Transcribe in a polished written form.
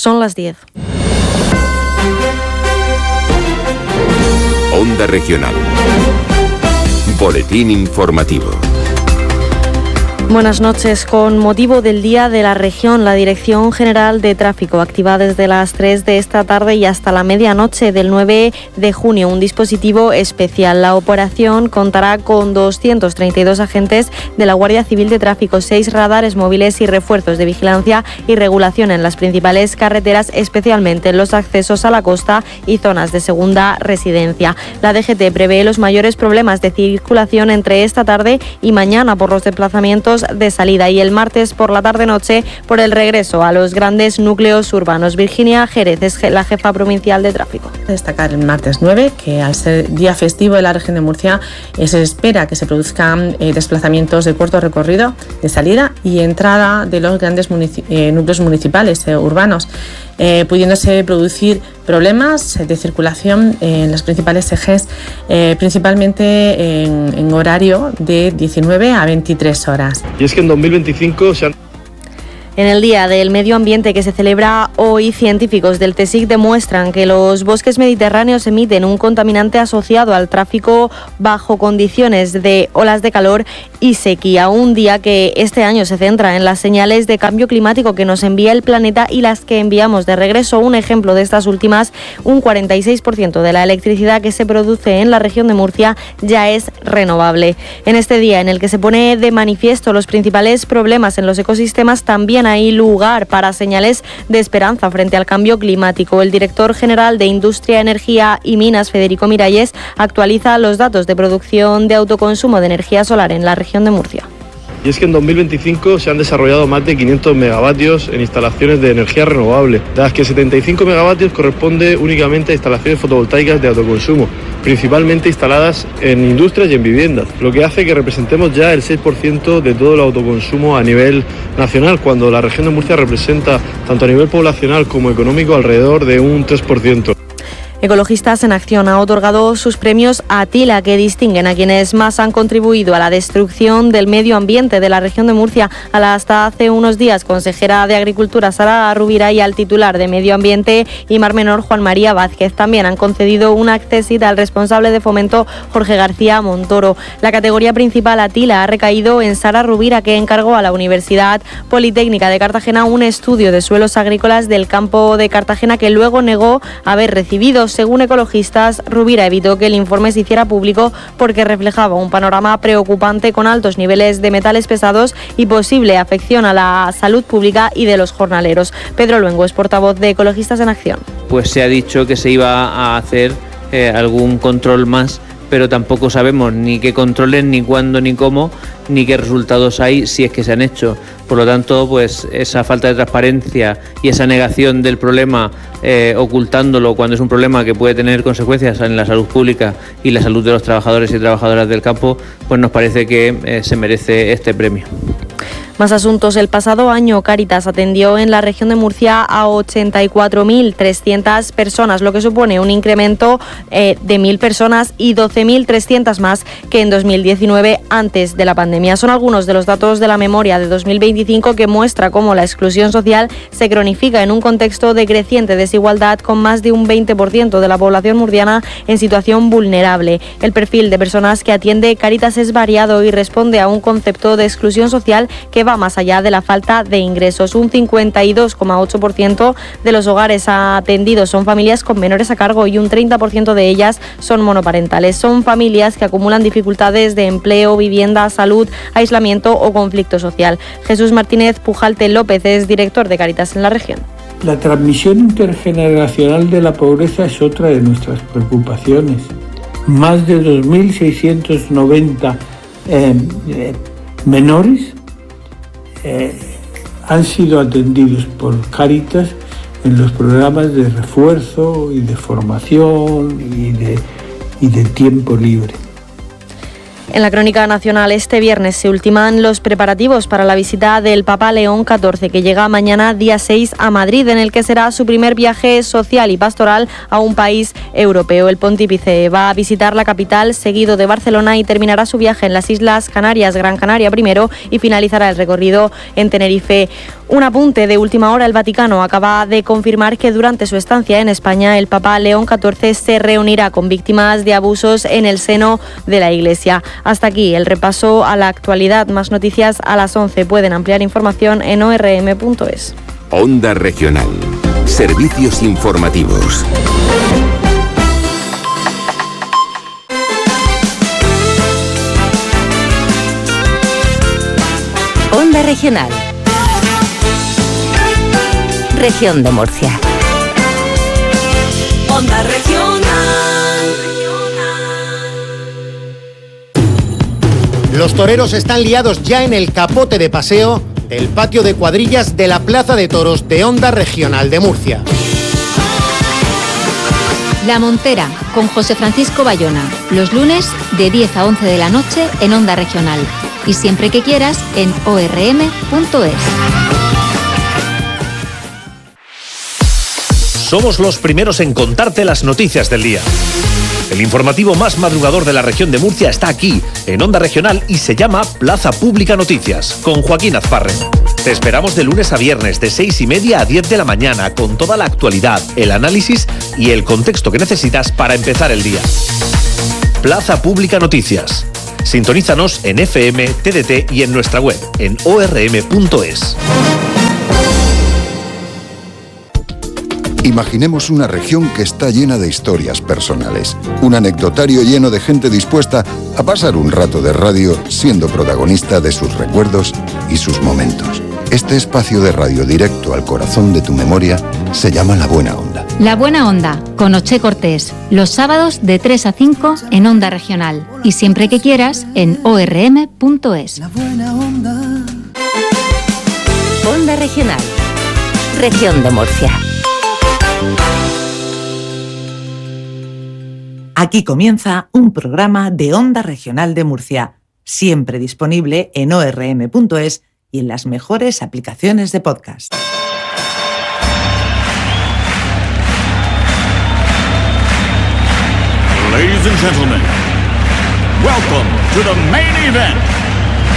Son las 10. Onda Regional. Boletín informativo. Buenas noches. Con motivo del Día de la Región, la Dirección General de Tráfico activa desde las 3 de esta tarde y hasta la medianoche del 9 de junio un dispositivo especial. La operación contará con 232 agentes de la Guardia Civil de Tráfico, 6 radares móviles y refuerzos de vigilancia y regulación en las principales carreteras, especialmente en los accesos a la costa y zonas de segunda residencia. La DGT prevé los mayores problemas de circulación entre esta tarde y mañana por los desplazamientos de salida y el martes por la tarde-noche por el regreso a los grandes núcleos urbanos. Virginia Jerez es la jefa provincial de tráfico. Destacar el martes 9, que al ser día festivo de la región de Murcia, se espera que se produzcan desplazamientos de corto recorrido de salida y entrada de los grandes núcleos municipales urbanos, pudiéndose producir problemas de circulación en los principales ejes, principalmente en horario de 19 a 23 horas. Y es que en 2025 se han... En el Día del Medio Ambiente que se celebra hoy, científicos del CSIC demuestran que los bosques mediterráneos emiten un contaminante asociado al tráfico bajo condiciones de olas de calor y sequía. Un día que este año se centra en las señales de cambio climático que nos envía el planeta y las que enviamos de regreso. Un ejemplo de estas últimas, un 46% de la electricidad que se produce en la región de Murcia ya es renovable. En este día en el que se pone de manifiesto los principales problemas en los ecosistemas, también hay lugar para señales de esperanza frente al cambio climático. El director general de Industria, Energía y Minas, Federico Miralles, actualiza los datos de producción de autoconsumo de energía solar en la región de Murcia. Y es que en 2025 se han desarrollado más de 500 megavatios en instalaciones de energía renovable, de las que 75 megavatios corresponde únicamente a instalaciones fotovoltaicas de autoconsumo, principalmente instaladas en industrias y en viviendas, lo que hace que representemos ya el 6% de todo el autoconsumo a nivel nacional, cuando la región de Murcia representa, tanto a nivel poblacional como económico, alrededor de un 3%. Ecologistas en Acción ha otorgado sus premios a Tila, que distinguen a quienes más han contribuido a la destrucción del medio ambiente de la región de Murcia. A la hasta hace unos días consejera de Agricultura, Sara Rubira, y al titular de Medio Ambiente y Mar Menor, Juan María Vázquez. También han concedido una accesita al responsable de Fomento, Jorge García Montoro. La categoría principal a Tila ha recaído en Sara Rubira, que encargó a la Universidad Politécnica de Cartagena un estudio de suelos agrícolas del campo de Cartagena que luego negó haber recibido. Según ecologistas, Rubira evitó que el informe se hiciera público porque reflejaba un panorama preocupante con altos niveles de metales pesados y posible afección a la salud pública y de los jornaleros. Pedro Luengo es portavoz de Ecologistas en Acción. Pues se ha dicho que se iba a hacer algún control más, pero tampoco sabemos ni qué controles, ni cuándo, ni cómo, ni qué resultados hay si es que se han hecho. Por lo tanto, pues esa falta de transparencia y esa negación del problema, ocultándolo cuando es un problema que puede tener consecuencias en la salud pública y la salud de los trabajadores y trabajadoras del campo, pues nos parece que se merece este premio. Más asuntos. El pasado año Cáritas atendió en la región de Murcia a 84.300 personas, lo que supone un incremento de 1.000 personas y 12.300 más que en 2019, antes de la pandemia. Son algunos de los datos de la memoria de 2025 que muestra cómo la exclusión social se cronifica en un contexto de creciente desigualdad, con más de un 20% de la población murciana en situación vulnerable. El perfil de personas que atiende Cáritas es variado y responde a un concepto de exclusión social que va más allá de la falta de ingresos. Un 52,8% de los hogares atendidos son familias con menores a cargo y un 30% de ellas son monoparentales. Son familias que acumulan dificultades de empleo, vivienda, salud, aislamiento o conflicto social. Jesús Martínez Pujalte López es director de Cáritas en la región. La transmisión intergeneracional de la pobreza es otra de nuestras preocupaciones. Más de 2.690 menores han sido atendidos por Cáritas en los programas de refuerzo y de formación y de tiempo libre. En la Crónica Nacional, este viernes se ultiman los preparativos para la visita del Papa León XIV, que llega mañana día 6 a Madrid, en el que será su primer viaje social y pastoral a un país europeo. El pontífice va a visitar la capital, seguido de Barcelona, y terminará su viaje en las Islas Canarias, Gran Canaria primero, y finalizará el recorrido en Tenerife Un apunte de última hora: el Vaticano acaba de confirmar que durante su estancia en España el Papa León XIV se reunirá con víctimas de abusos en el seno de la Iglesia. Hasta aquí el repaso a la actualidad. Más noticias a las 11. Pueden ampliar información en orm.es. Onda Regional. Servicios informativos. Onda Regional. Región de Murcia. Onda Regional. Los toreros están liados ya en el capote de paseo del patio de cuadrillas de la Plaza de Toros de Onda Regional de Murcia. La Montera, con José Francisco Bayona, los lunes de 10 a 11 de la noche en Onda Regional. Y siempre que quieras en orm.es. Somos los primeros en contarte las noticias del día. El informativo más madrugador de la región de Murcia está aquí, en Onda Regional, y se llama Plaza Pública Noticias, con Joaquín Azparre. Te esperamos de lunes a viernes, de 6:30 a 10 de la mañana, con toda la actualidad, el análisis y el contexto que necesitas para empezar el día. Plaza Pública Noticias. Sintonízanos en FM, TDT y en nuestra web, en orm.es. Imaginemos una región que está llena de historias personales, un anecdotario lleno de gente dispuesta a pasar un rato de radio siendo protagonista de sus recuerdos y sus momentos. Este espacio de radio directo al corazón de tu memoria se llama La Buena Onda. La Buena Onda, con Oche Cortés, los sábados de 3 a 5 en Onda Regional. Y siempre que quieras en orm.es. Onda Regional. Región de Murcia. Aquí comienza un programa de Onda Regional de Murcia, siempre disponible en orm.es y en las mejores aplicaciones de podcast. Ladies and gentlemen, welcome to the main event.